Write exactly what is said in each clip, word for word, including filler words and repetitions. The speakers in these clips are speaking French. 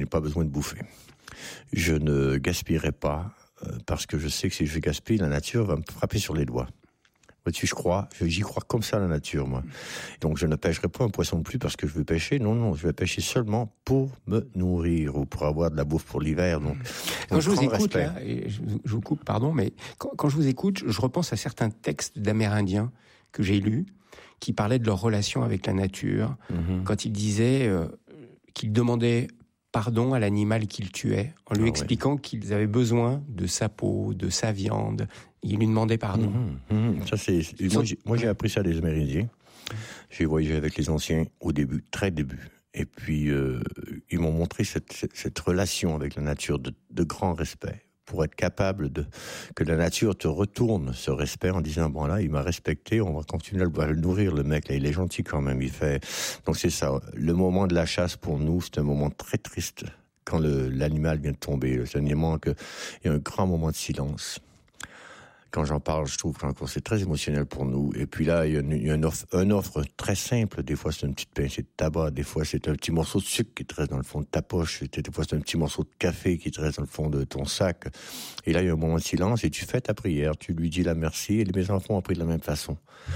Je n'ai pas besoin de bouffer. Je ne gaspillerai pas, euh, parce que je sais que si je gaspille, la nature va me frapper sur les doigts. Vois-tu, je crois, j'y crois comme ça à la nature, moi. Donc je ne pêcherai pas un poisson de plus parce que je veux pêcher. Non, non, je vais pêcher seulement pour me nourrir ou pour avoir de la bouffe pour l'hiver. Donc, quand je vous écoute, là, et je, je vous coupe, pardon, mais quand, quand je vous écoute, je repense à certains textes d'Amérindiens que j'ai lus, qui parlaient de leur relation avec la nature, mm-hmm. quand ils disaient euh, qu'ils demandaient pardon à l'animal qu'ils tuaient, en lui ah, expliquant ouais. qu'ils avaient besoin de sa peau, de sa viande. Il lui demandait pardon. Mmh, mmh. Ça, c'est, moi, j'ai, moi, j'ai appris ça des Amérindiens. J'ai voyagé avec les anciens au début, très début. Et puis, euh, ils m'ont montré cette, cette, cette relation avec la nature de, de grand respect. Pour être capable de, que la nature te retourne ce respect en disant, bon là, il m'a respecté, on va continuer à le nourrir, le mec, là, il est gentil quand même, il fait, donc c'est ça. Le moment de la chasse, pour nous, c'est un moment très triste. Quand le, l'animal vient de tomber, c'est un moment que, il y a un grand moment de silence. Quand j'en parle, je trouve que c'est très émotionnel pour nous. Et puis là, il y a une, il y a une offre, une offre très simple. Des fois, c'est une petite pincée de tabac. Des fois, c'est un petit morceau de sucre qui te reste dans le fond de ta poche. Des fois, c'est un petit morceau de café qui te reste dans le fond de ton sac. Et là, il y a un moment de silence et tu fais ta prière. Tu lui dis la merci. Et mes enfants ont pris de la même façon.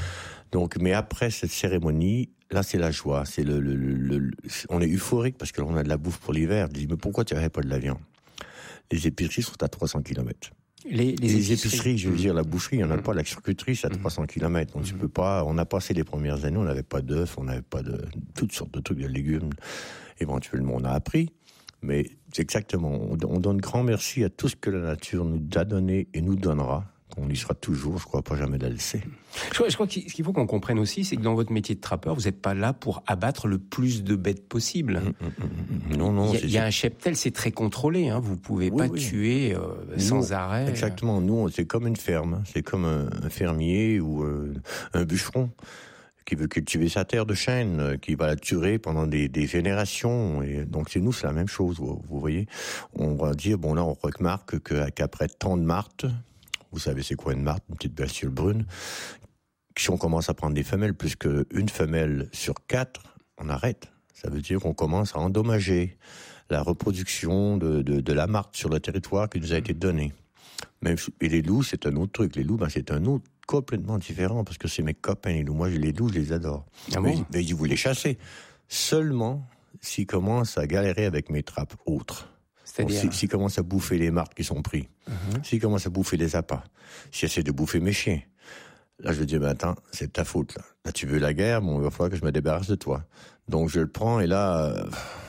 Donc, mais après cette cérémonie, là, c'est la joie. C'est le, le, le, le on est euphorique parce que là, on a de la bouffe pour l'hiver. Je dis, mais pourquoi tu n'avais pas de la viande? Les épiceries sont à trois cents kilomètres. Les, les, les épiceries. épiceries, je veux dire, la boucherie, il n'y en a mmh. pas, la charcuterie, c'est à trois cents kilomètres. Donc, mmh. tu peux pas, on a passé les premières années, on n'avait pas d'œufs, on n'avait pas de, toutes sortes de trucs, de légumes. Éventuellement, on a appris. Mais, c'est exactement, on, on donne grand merci à tout ce que la nature nous a donné et nous donnera. On y sera toujours, je crois pas jamais de la laisser. Je crois, je crois qu'il faut qu'on comprenne aussi, c'est que dans votre métier de trappeur, vous n'êtes pas là pour abattre le plus de bêtes possible. Mmh, mmh, mmh, non, non. Il y a, il y a un cheptel, c'est très contrôlé, hein. Vous pouvez oui, pas oui. tuer euh, nous, sans arrêt. Exactement. Nous, c'est comme une ferme. C'est comme un, un fermier ou euh, un bûcheron qui veut cultiver sa terre de chêne, euh, qui va la tuer pendant des, des générations. Et donc, c'est nous, c'est la même chose. Vous, vous voyez, on va dire, bon là, on remarque que, qu'après tant de martes, vous savez c'est quoi une martre, une petite bestiole brune, si on commence à prendre des femelles, plus qu'une femelle sur quatre, on arrête. Ça veut dire qu'on commence à endommager la reproduction de, de, de la martre sur le territoire qui nous a été donné. Même, et les loups, c'est un autre truc. Les loups, ben, c'est un autre complètement différent, parce que c'est mes copains, les loups. Moi, les loups, je les adore. Ah mais, bon? mais ils voulaient les chasser. Seulement s'ils commencent à galérer avec mes trappes autres. C'est-à-dire... Bon, s'ils commencent à bouffer les martres qui sont pris, uh-huh. s'ils commencent à bouffer les appâts, s'ils essaient de bouffer mes chiens, là, je vais dire, ben attends, c'est ta faute, là. Là, tu veux la guerre, bon, il va falloir que je me débarrasse de toi. Donc, je le prends, et là, euh,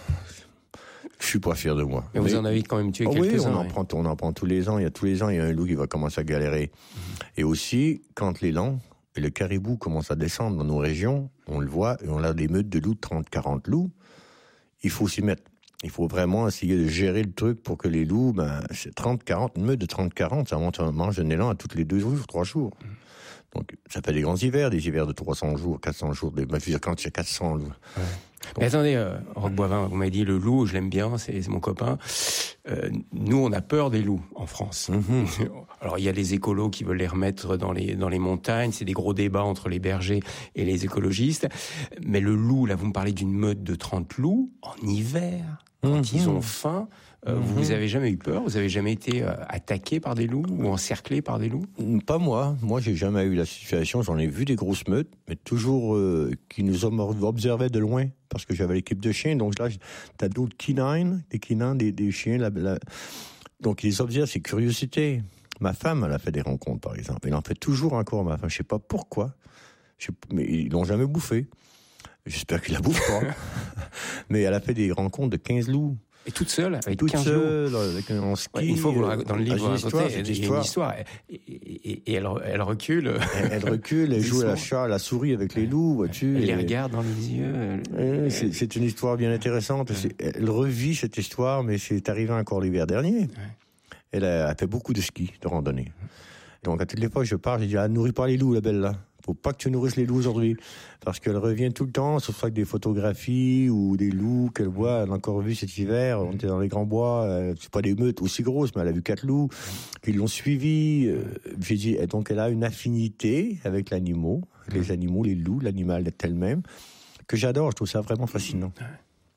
je suis pas fier de moi. Mais, Mais vous en avez quand même tué oh, quelques-uns. Oui, on en ouais. prend, on en prend tous les ans. Il y a tous les ans, il y a un loup qui va commencer à galérer. Uh-huh. Et aussi, quand l'élan et le caribou commencent à descendre dans nos régions, on le voit, et on a des meutes de loups, trente, quarante loups, il faut s'y mettre. Il faut vraiment essayer de gérer le truc pour que les loups, ben, c'est trente, quarante, une meute de trente, quarante, ça monte, mange un élan à toutes les deux jours, trois jours. Donc, ça fait des grands hivers, des hivers de trois cents jours, quatre cents jours, des, ben, je veux dire, quand il y a quatre cents loups. Ouais. Donc, mais attendez, euh, Roch Boivin, vous m'avez dit le loup, je l'aime bien, c'est, c'est mon copain. Euh, nous, on a peur des loups en France. Mm-hmm. Alors, il y a les écolos qui veulent les remettre dans les dans les montagnes. C'est des gros débats entre les bergers et les écologistes. Mais le loup, là, vous me parlez d'une meute de trente loups en hiver, quand mm-hmm. ils ont faim. Euh, mm-hmm. Vous, vous avez jamais eu peur? Vous avez jamais été euh, attaqué par des loups ou encerclé par des loups? Pas moi. Moi, j'ai jamais eu la situation. J'en ai vu des grosses meutes, mais toujours euh, qui nous observaient de loin. Parce que j'avais l'équipe de chiens, donc là, t'as d'autres canines, des canins, des, des chiens, là, là. Donc ils observent, c'est curiosité. Ma femme, elle a fait des rencontres, par exemple. Elle en fait toujours encore, ma femme. Je sais pas pourquoi. Je sais, mais ils l'ont jamais bouffé. J'espère qu'ils la bouffent pas. Mais elle a fait des rencontres de quinze loups. Et toute seule, avec toute quinze seule, loups. avec un ski. Ouais, il faut vous le, dans le livre, ah, histoire, il y a une histoire. Et, et, et elle, elle recule. Elle, elle recule, elle joue à la chat, à la souris avec les loups, vois-tu. Elle les et, regarde dans les yeux. Elle, c'est, c'est une histoire bien intéressante. Ouais. Elle revit cette histoire, mais c'est arrivé encore l'hiver dernier. Ouais. Elle a, a fait beaucoup de ski, de randonnée. Donc, à toutes les fois que je pars, j'ai dit, ah, nourris pas les loups, la belle, là. Faut pas que tu nourrisses les loups aujourd'hui. Parce qu'elle revient tout le temps, sauf avec des photographies ou des loups qu'elle voit. Elle a encore vu cet hiver. On était dans les grands bois. Euh, c'est pas des meutes aussi grosses, mais elle a vu quatre loups qui l'ont suivi. Euh, j'ai dit, et donc elle a une affinité avec l'animal, les animaux, les loups, l'animal elle-même, que j'adore. Je trouve ça vraiment fascinant.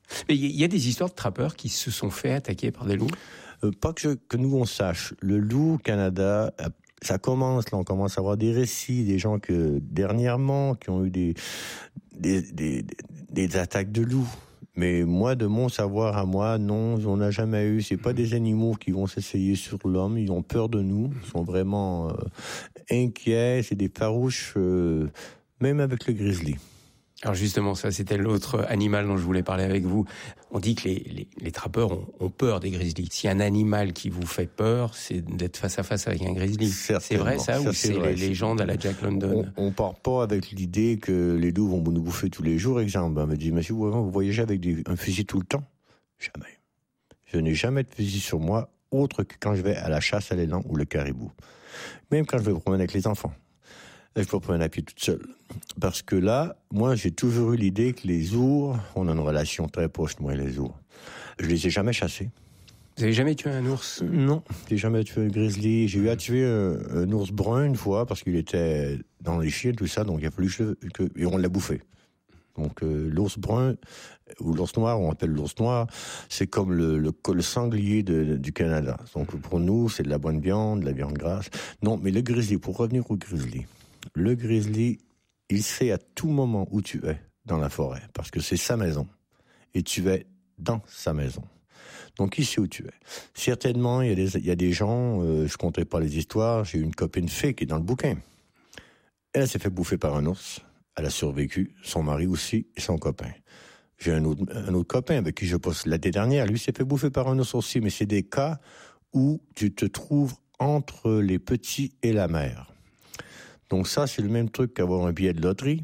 Mais il y a des histoires de trappeurs qui se sont fait attaquer par des loups? euh, Pas que, je, que nous on sache. Le loup au Canada, ça commence, là, on commence à avoir des récits, des gens que, dernièrement, qui ont eu des, des, des, des attaques de loups. Mais moi, de mon savoir à moi, non, on n'a jamais eu. C'est pas des animaux qui vont s'essayer sur l'homme. Ils ont peur de nous. Ils sont vraiment euh, inquiets. C'est des farouches, euh, même avec le grizzly. Alors justement, ça, c'était l'autre animal dont je voulais parler avec vous. On dit que les, les, les trappeurs ont, ont peur des grizzlies. S'il y a un animal qui vous fait peur, c'est d'être face à face avec un grizzly. C'est vrai ça, ça ou c'est, c'est vrai, les légendes à la Jack London? On, on part pas avec l'idée que les loups vont nous bouffer tous les jours. Exemple, on me dit, monsieur, vous voyagez avec des, un fusil tout le temps? Jamais. Je n'ai jamais de fusil sur moi, autre que quand je vais à la chasse à l'élan ou le caribou. Même quand je vais me promener avec les enfants. Je peux prendre un pied toute seule. Parce que là, moi, j'ai toujours eu l'idée que les ours, on a une relation très proche, moi et les ours. Je les ai jamais chassés. Vous avez jamais tué un ours? Non, j'ai jamais tué un grizzly. J'ai eu à tuer un, un ours brun une fois, parce qu'il était dans les chiens, tout ça, donc il a fallu que... Et on l'a bouffé. Donc euh, l'ours brun, ou l'ours noir, on appelle l'ours noir, c'est comme le, le, le sanglier de, de, du Canada. Donc pour nous, c'est de la bonne viande, de la viande grasse. Non, mais le grizzly, pour revenir au grizzly... Le grizzly, il sait à tout moment où tu es dans la forêt, parce que c'est sa maison, et tu es dans sa maison. Donc il sait où tu es. Certainement, il y a des, il y a des gens, euh, je ne compterai pas les histoires, j'ai une copine fée qui est dans le bouquin. Elle s'est fait bouffer par un ours, elle a survécu, son mari aussi, et son copain. J'ai un autre, un autre copain avec qui je poste l'année dernière, lui s'est fait bouffer par un ours aussi, mais c'est des cas où tu te trouves entre les petits et la mer. Donc ça, c'est le même truc qu'avoir un billet de loterie.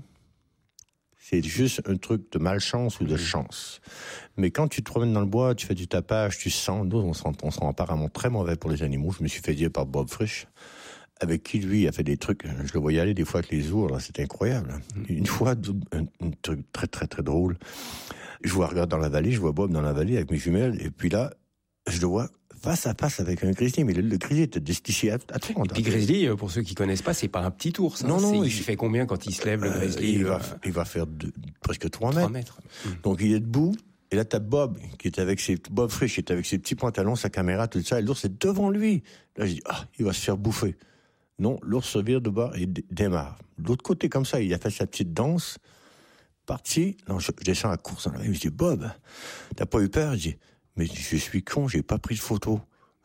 C'est juste un truc de malchance ou de chance. Mais quand tu te promènes dans le bois, tu fais du tapage, tu sens... Nous, on sent, on sent apparemment très mauvais pour les animaux. Je me suis fait dire par Bob Frisch, avec qui, lui, a fait des trucs... Je le voyais aller des fois avec les ours, là, c'était incroyable. Une fois, un, un truc très, très, très drôle. Je vois, regarde dans la vallée, je vois Bob dans la vallée avec mes jumelles, et puis là, je le vois... face à face avec un grizzly, mais le, le grizzly était d'ici à, à toi. Et puis grizzly, pour ceux qui connaissent pas, c'est pas un petit ours. Hein. Non, non. Il fait combien quand il se lève, le grizzly? euh, il, va, il va faire de, presque trois mètres. trois mètres. Donc il est debout, et là t'as Bob, qui est avec ses, Bob Frisch, qui est avec ses petits pantalons, sa caméra, tout ça, et l'ours est devant lui. Là je dis, ah, il va se faire bouffer. Non, l'ours se vire de bord et d- démarre. De l'autre côté, comme ça, il a fait sa petite danse, parti, non, je, je descends à course, je dis, Bob, t'as pas eu peur? Je dis, mais je suis con, j'ai pas pris de photo.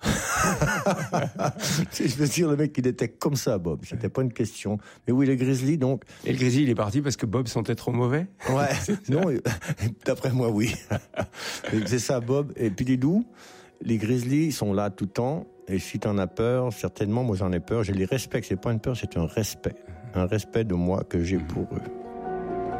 Je veux dire, le mec, il était comme ça, Bob. C'était pas une question. Mais oui, le grizzly, donc. Et le grizzly, il est parti parce que Bob sentait trop mauvais? Ouais. Non, d'après moi, oui. C'est ça, Bob. Et puis les loups, les grizzlies, ils sont là tout le temps. Et si t'en as peur, certainement, moi j'en ai peur. Je les respecte. C'est pas une peur, c'est un respect. Un respect de moi que j'ai pour eux.